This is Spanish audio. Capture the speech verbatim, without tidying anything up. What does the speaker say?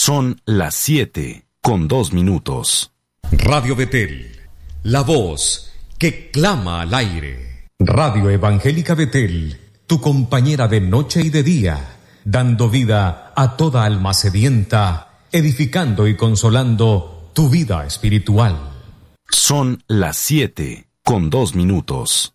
Son las siete con dos minutos. Radio Betel, la voz que clama al aire. Radio Evangélica Betel, tu compañera de noche y de día, dando vida a toda alma sedienta, edificando y consolando tu vida espiritual. Son las siete con dos minutos.